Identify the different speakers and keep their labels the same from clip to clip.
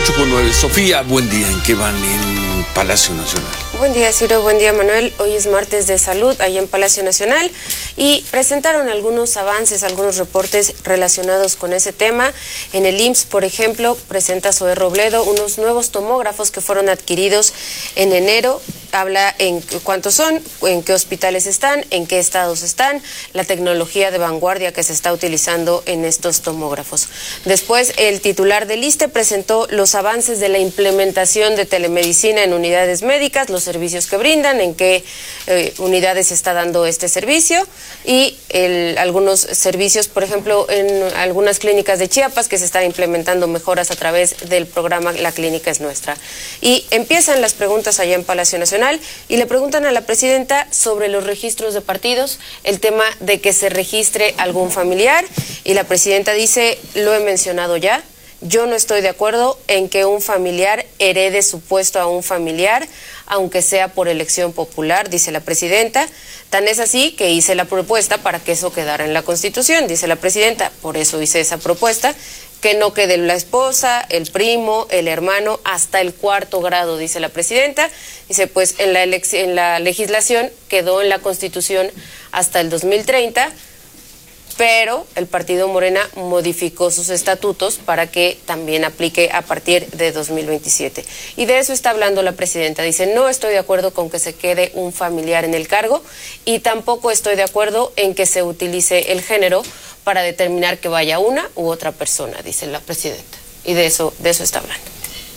Speaker 1: 8:09. Sofía, buen día. ¿En qué van en Palacio Nacional?
Speaker 2: Buen día, Ciro. Buen día, Manuel. Hoy es martes de salud ahí en Palacio Nacional y presentaron algunos avances, algunos reportes relacionados con ese tema. En el IMSS, por ejemplo, presenta Zoé Robledo unos nuevos tomógrafos que fueron adquiridos en enero. Habla en cuántos son, en qué hospitales están, en qué estados están, la tecnología de vanguardia que se está utilizando en estos tomógrafos. Después, el titular del ISSSTE presentó los avances de la implementación de telemedicina en unidades médicas, los servicios que brindan, en qué unidades se está dando este servicio y algunos servicios, por ejemplo, en algunas clínicas de Chiapas que se están implementando mejoras a través del programa La Clínica es Nuestra. Y empiezan las preguntas allá en Palacio Nacional y le preguntan a la presidenta sobre los registros de partidos, el tema de que se registre algún familiar, y la presidenta dice: lo he mencionado ya, yo no estoy de acuerdo en que un familiar herede su puesto a un familiar, aunque sea por elección popular, dice la presidenta. Tan es así que hice la propuesta para que eso quedara en la Constitución, dice la presidenta, por eso hice esa propuesta, que no quede la esposa, el primo, el hermano, hasta el cuarto grado, dice la presidenta. Dice, pues en la legislación quedó en la Constitución hasta el 2030, pero el partido Morena modificó sus estatutos para que también aplique a partir de 2027. Y de eso está hablando la presidenta. Dice, no estoy de acuerdo con que se quede un familiar en el cargo y tampoco estoy de acuerdo en que se utilice el género para determinar que vaya una u otra persona, dice la presidenta. Y de eso está hablando.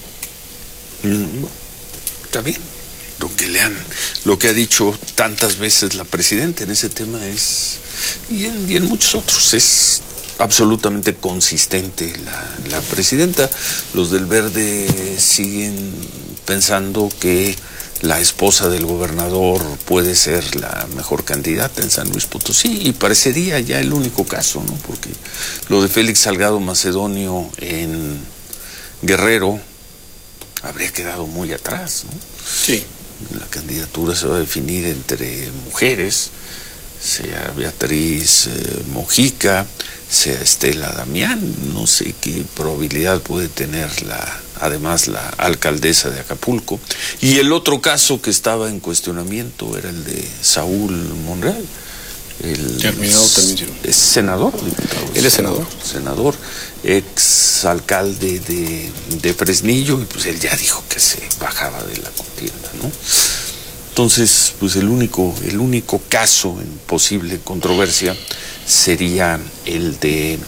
Speaker 1: Está bien. Lo que ha dicho tantas veces la presidenta en ese tema es, y en muchos otros, es absolutamente consistente la presidenta. Los del Verde siguen pensando que la esposa del gobernador puede ser la mejor candidata en San Luis Potosí, y parecería ya el único caso, ¿no? Porque lo de Félix Salgado Macedonio en Guerrero habría quedado muy atrás, ¿no?
Speaker 3: Sí.
Speaker 1: La candidatura se va a definir entre mujeres, sea Beatriz Mojica, sea Estela Damián. No sé qué probabilidad puede tener además la alcaldesa de Acapulco. Y el otro caso que estaba en cuestionamiento era el de Saúl Monreal.
Speaker 3: Terminado también.
Speaker 1: Es senador, diputado.
Speaker 3: Él es senador.
Speaker 1: Senador, ex alcalde de Fresnillo, y pues él ya dijo que se bajaba de la contienda, ¿no? Entonces, pues el único caso en posible controversia sería el de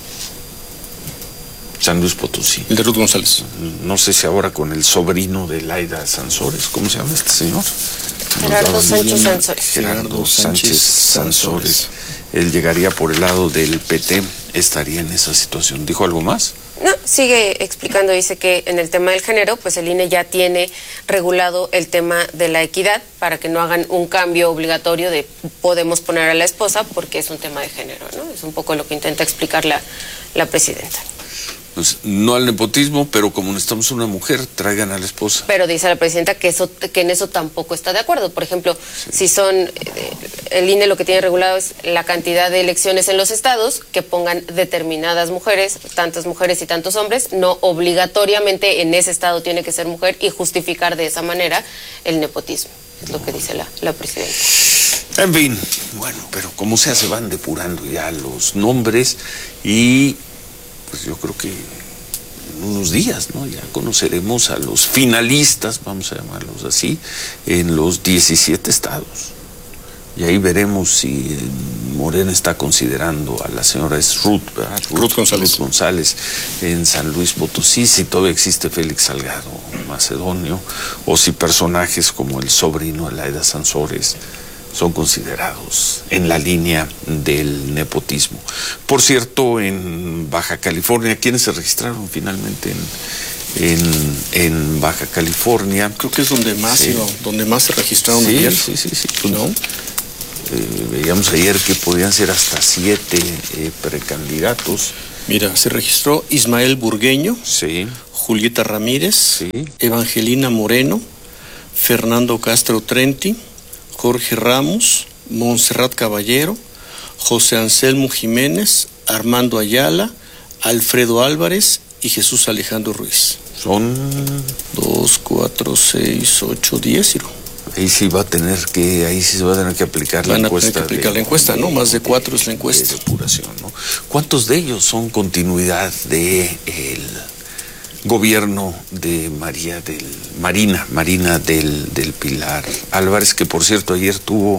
Speaker 1: San Luis Potosí.
Speaker 3: El de Ruth González.
Speaker 1: No sé si ahora con el sobrino de Laida Sansores, ¿cómo se llama este señor?
Speaker 2: Gerardo Sánchez Sansores.
Speaker 1: Gerardo Sánchez Sansores. Él llegaría por el lado del PT, estaría en esa situación. ¿Dijo algo más?
Speaker 2: No, sigue explicando, dice que en el tema del género, pues el INE ya tiene regulado el tema de la equidad para que no hagan un cambio obligatorio de podemos poner a la esposa porque es un tema de género, ¿no? Es un poco lo que intenta explicar la presidenta.
Speaker 1: Pues no al nepotismo, pero como necesitamos una mujer, traigan a la esposa.
Speaker 2: Pero dice la presidenta que en eso tampoco está de acuerdo. Por ejemplo, si son, el INE lo que tiene regulado es la cantidad de elecciones en los estados, que pongan determinadas mujeres, tantas mujeres y tantos hombres, no obligatoriamente en ese estado tiene que ser mujer, y justificar de esa manera el nepotismo. Es lo que dice la presidenta.
Speaker 1: En fin, bueno, pero como sea, se van depurando ya los nombres y pues yo creo que en unos días, ¿no? Ya conoceremos a los finalistas, vamos a llamarlos así, en los 17 estados. Y ahí veremos si Morena está considerando a la señora Ruth González en San Luis Potosí, si todavía existe Félix Salgado Macedonio, o si personajes como el sobrino de Laida Sansores son considerados en la línea del nepotismo. Por cierto, en Baja California, ¿quiénes se registraron finalmente en Baja California?
Speaker 3: Creo que es donde más se registraron ayer.
Speaker 1: Sí. Pues, ¿no? Veíamos ayer que podían ser hasta 7 precandidatos.
Speaker 3: Mira, se registró Ismael Burgueño,
Speaker 1: sí,
Speaker 3: Julieta Ramírez,
Speaker 1: sí,
Speaker 3: Evangelina Moreno, Fernando Castro Trenti, Jorge Ramos, Montserrat Caballero, José Anselmo Jiménez, Armando Ayala, Alfredo Álvarez y Jesús Alejandro Ruiz.
Speaker 1: Son
Speaker 3: 2, 4, 6, 8, 10, Ciro.
Speaker 1: ahí sí se va a tener que aplicar la
Speaker 3: Van a
Speaker 1: encuesta.
Speaker 3: tener que aplicar la encuesta, ¿no? Más de 4 es la encuesta.
Speaker 1: De depuración, ¿no? ¿Cuántos de ellos son continuidad de el gobierno de Marina del Pilar Álvarez, que por cierto ayer tuvo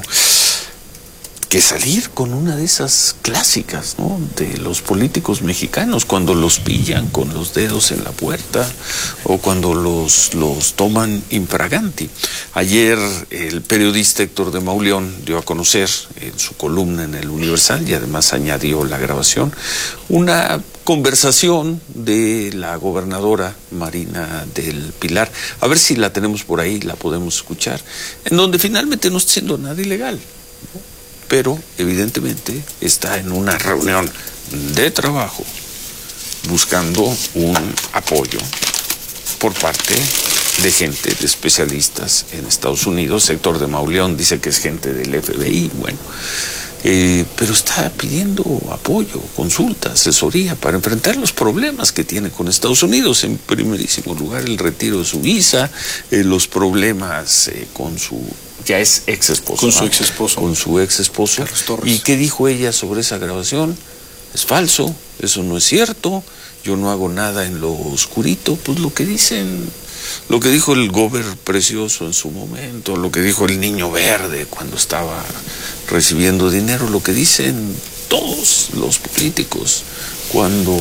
Speaker 1: que salir con una de esas clásicas, ¿no?, de los políticos mexicanos, cuando los pillan con los dedos en la puerta o cuando los toman infraganti? Ayer el periodista Héctor de Mauleón dio a conocer en su columna en El Universal, y además añadió la grabación, una conversación de la gobernadora Marina del Pilar. A ver si la tenemos por ahí, la podemos escuchar, en donde finalmente no está haciendo nada ilegal, ¿no?, pero evidentemente está en una reunión de trabajo buscando un apoyo por parte de gente, de especialistas en Estados Unidos. Héctor de Mauleón dice que es gente del FBI, bueno, pero está pidiendo apoyo, consulta, asesoría para enfrentar los problemas que tiene con Estados Unidos. En primerísimo lugar, el retiro de su visa, los problemas con su ya es ex esposo.
Speaker 3: Con su ex esposo.
Speaker 1: Con su ex esposo.
Speaker 3: Carlos Torres.
Speaker 1: ¿Y qué dijo ella sobre esa grabación? Es falso, eso no es cierto, yo no hago nada en lo oscurito. Pues lo que dicen, lo que dijo el Gober Precioso en su momento, lo que dijo el Niño Verde cuando estaba recibiendo dinero, lo que dicen todos los políticos cuando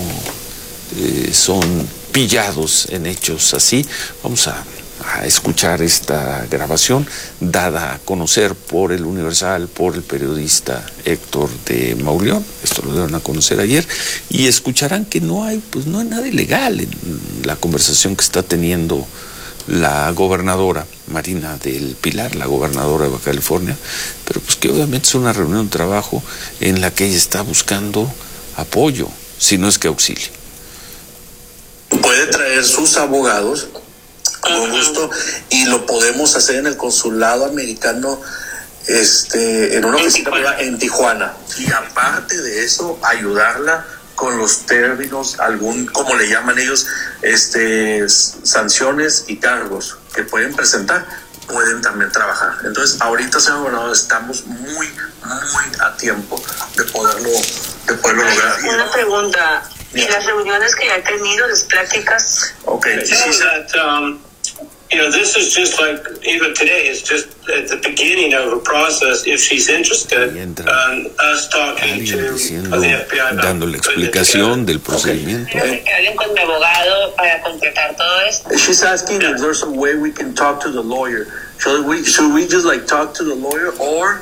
Speaker 1: son pillados en hechos así. Vamos a escuchar esta grabación dada a conocer por El Universal, por el periodista Héctor de Mauleón. Esto lo dieron a conocer ayer, y escucharán que no hay nada ilegal en la conversación que está teniendo la gobernadora Marina del Pilar, la gobernadora de Baja California, pero pues que obviamente es una reunión de trabajo en la que ella está buscando apoyo, si no es que auxilio.
Speaker 4: Puede traer sus abogados con gusto, y lo podemos hacer en el consulado americano, en una oficina privada en Tijuana, y aparte de eso ayudarla con los términos, como le llaman ellos, sanciones y cargos que pueden presentar, pueden también trabajar. Entonces ahorita, señor gobernador, estamos muy a tiempo de poderlo lograr.
Speaker 5: Una pregunta, ¿y las reuniones que ya he tenido, las pláticas?
Speaker 4: Okay.
Speaker 6: This is just like, even today, it's just at the beginning of a process. If she's interested, us talking to the FBI,
Speaker 1: dándole explicación del procedimiento.
Speaker 5: Que hablen con mi abogado para concretar todo esto.
Speaker 4: She's asking if there's a way we can talk to the lawyer. Should we just like talk to the lawyer or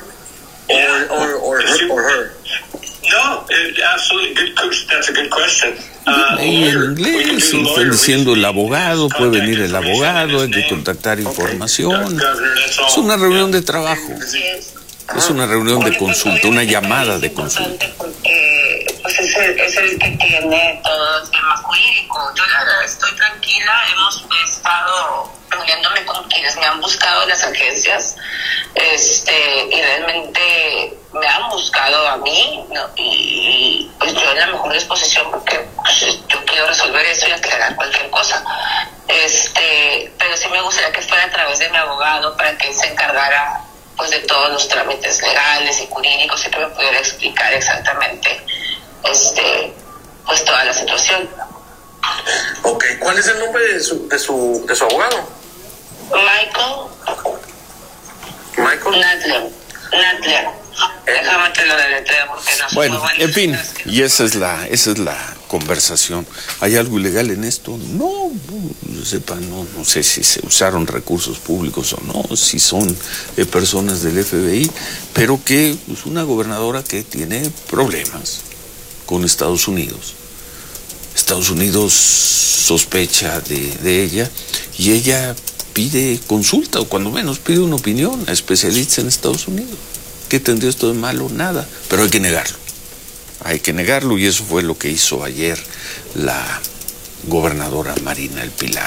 Speaker 4: her?
Speaker 6: No, absolutely. That's a good question.
Speaker 1: En inglés están diciendo el abogado, puede venir el abogado, hay que contactar información. Es una reunión de trabajo, es una reunión de consulta, una llamada de consulta.
Speaker 5: Porque pues es el que tiene todo el tema jurídico. Yo la verdad estoy tranquila, hemos estado reuniéndome con quienes me han buscado en las agencias, y realmente me han buscado a mí, ¿no? Y pues yo en la mejor disposición, porque pues, yo quiero resolver eso y aclarar cualquier cosa, pero sí me gustaría que fuera a través de mi abogado, para que él se encargara pues de todos los trámites legales y jurídicos, y que me pudiera explicar exactamente pues toda la situación.
Speaker 4: Okay, ¿cuál es el nombre de su abogado?
Speaker 5: Michael Nadler. Déjame te lo deletreo porque no sé.
Speaker 1: Bueno, en fin, y esa es la conversación. ¿Hay algo ilegal en esto? No, yo sepa, no sé si se usaron recursos públicos o no, si son personas del FBI, pero que es una gobernadora que tiene problemas con Estados Unidos. Estados Unidos sospecha de ella, y ella pide consulta, o cuando menos pide una opinión a especialistas en Estados Unidos. ¿Qué tendría esto de malo? Nada, pero hay que negarlo, y eso fue lo que hizo ayer la gobernadora Marina del Pilar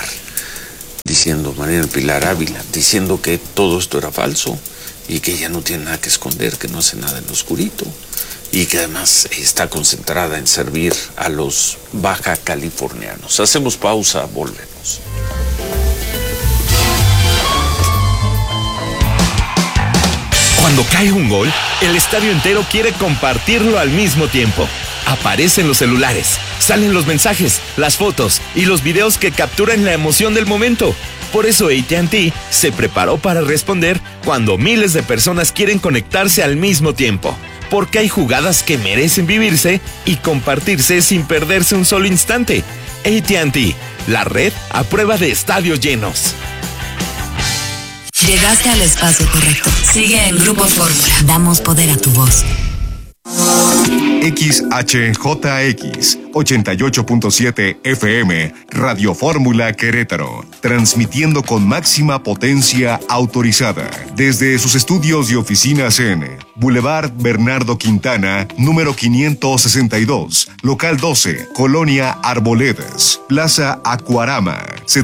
Speaker 1: Ávila, diciendo que todo esto era falso y que ella no tiene nada que esconder, que no hace nada en lo oscurito, y que además está concentrada en servir a los baja californianos. Hacemos pausa, volvemos.
Speaker 7: Cuando cae un gol, el estadio entero quiere compartirlo al mismo tiempo. Aparecen los celulares, salen los mensajes, las fotos y los videos que capturan la emoción del momento. Por eso AT&T se preparó para responder cuando miles de personas quieren conectarse al mismo tiempo. Porque hay jugadas que merecen vivirse y compartirse sin perderse un solo instante. AT&T, la red a prueba de estadios llenos.
Speaker 8: Llegaste al espacio correcto. Sigue en Grupo Fórmula. Damos poder a tu voz.
Speaker 9: XHJX 88.7 FM, Radio Fórmula Querétaro, transmitiendo con máxima potencia autorizada desde sus estudios y oficinas en Boulevard Bernardo Quintana, número 562, local 12, Colonia Arboledas, Plaza Acuarama,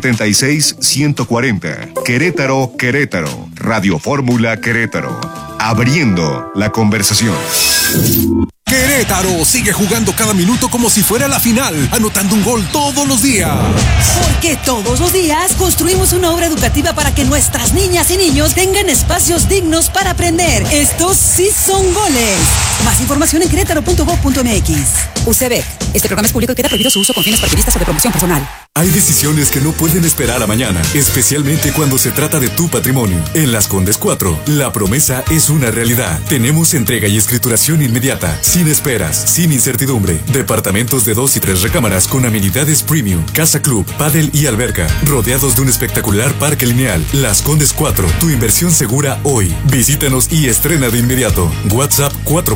Speaker 9: 76140, Querétaro, Querétaro, Radio Fórmula Querétaro, abriendo la conversación.
Speaker 10: Querétaro sigue jugando cada minuto como si fuera la final, anotando un gol todos los días.
Speaker 11: Porque todos los días construimos una obra educativa para que nuestras niñas y niños tengan espacios dignos para aprender. Estos sí son goles. Más información en querétaro.gov.mx. UCB. Este programa es público y queda prohibido su uso con fines partidistas o de promoción personal.
Speaker 12: Hay decisiones que no pueden esperar a mañana, especialmente cuando se trata de tu patrimonio. En Las Condes 4, la promesa es una realidad. Tenemos entrega y escrituración inmediata, sin esperas, sin incertidumbre. Departamentos de 2 y 3 recámaras con amenidades premium, casa club, pádel y alberca, rodeados de un espectacular parque lineal. Las Condes 4, tu inversión segura hoy. Visítanos y estrena de inmediato. WhatsApp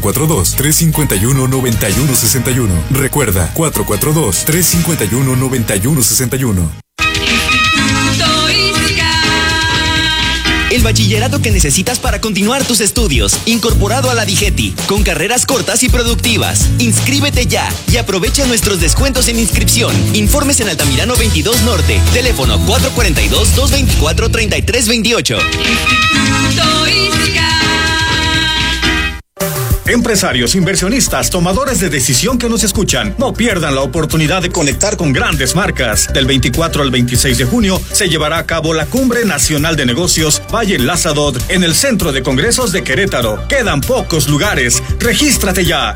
Speaker 12: 442-351-9161. Recuerda, 442-351-9161.
Speaker 13: El bachillerato que necesitas para continuar tus estudios, incorporado a la DIGETI, con carreras cortas y productivas. Inscríbete ya y aprovecha nuestros descuentos en inscripción. Informes en Altamirano 22 Norte, teléfono 442-224-3328.
Speaker 14: Empresarios, inversionistas, tomadores de decisión que nos escuchan, no pierdan la oportunidad de conectar con grandes marcas. Del 24 al 26 de junio se llevará a cabo la Cumbre Nacional de Negocios Valle Lázadot en el Centro de Congresos de Querétaro. Quedan pocos lugares. Regístrate ya.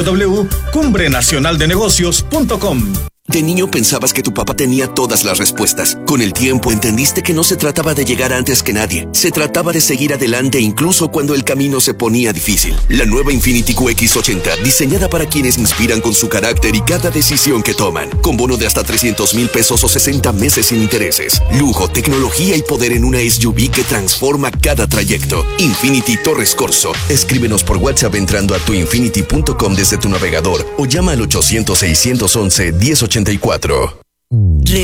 Speaker 14: www.cumbrenacionaldenegocios.com.
Speaker 15: De niño pensabas que tu papá tenía todas las respuestas. Con el tiempo entendiste que no se trataba de llegar antes que nadie. Se trataba de seguir adelante incluso cuando el camino se ponía difícil. La nueva Infiniti QX80, diseñada para quienes inspiran con su carácter y cada decisión que toman. Con bono de hasta 300,000 pesos o 60 meses sin intereses. Lujo, tecnología y poder en una SUV que transforma cada trayecto. Infiniti Torres Corso. Escríbenos por WhatsApp entrando a tuinfinity.com desde tu navegador o llama al 800-611-1084.